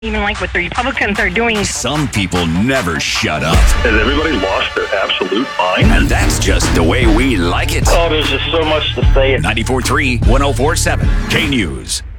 even like what the Republicans are doing. Some people never shut up. Has everybody lost their absolute mind? And that's just the way we like it. Oh, there's just so much to say. 94.3, 104.7, K-News.